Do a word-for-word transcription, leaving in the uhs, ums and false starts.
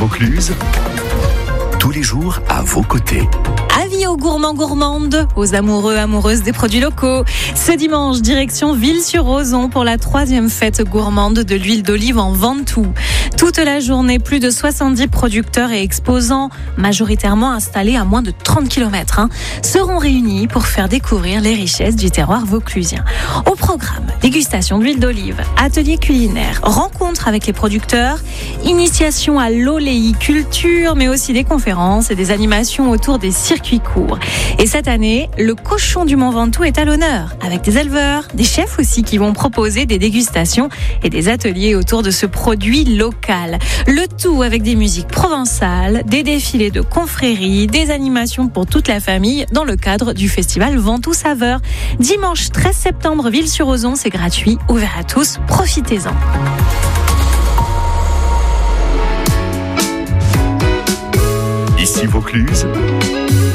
Vaucluse, tous les jours à vos côtés. Avis aux gourmands gourmandes, aux amoureux amoureuses des produits locaux. Ce dimanche, direction Ville-sur-Ozon pour la troisième fête gourmande de l'huile d'olive en Ventoux. Toute la journée, plus de soixante-dix producteurs et exposants, majoritairement installés à moins de trente kilomètres, hein, seront réunis pour faire découvrir les richesses du terroir vauclusien. Au programme, dégustation d'huile d'olive, atelier culinaire, rencontres avec les producteurs, initiation à l'oléiculture, mais aussi des conférences et des animations autour des circuits courts. Et cette année, le cochon du Mont Ventoux est à l'honneur, avec des éleveurs, des chefs aussi qui vont proposer des dégustations et des ateliers autour de ce produit local. Le tout avec des musiques provençales, des défilés de confréries, des animations pour toute la famille dans le cadre du festival Ventoux Saveurs. Dimanche treize septembre, Ville-sur-Ozon, c'est gratuit, ouvert à tous, profitez-en. Ici Vaucluse,